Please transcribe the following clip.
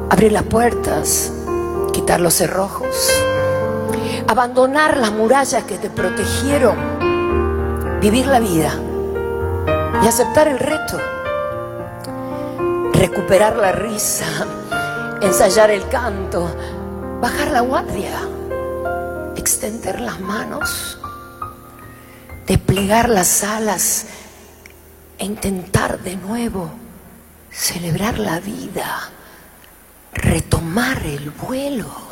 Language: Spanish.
Abrir las puertas, quitar los cerrojos, abandonar las murallas que te protegieron, vivir la vida y aceptar el reto, recuperar la risa, ensayar el canto, bajar la guardia, extender las manos, desplegar las alas e intentar de nuevo celebrar la vida, retomar el vuelo.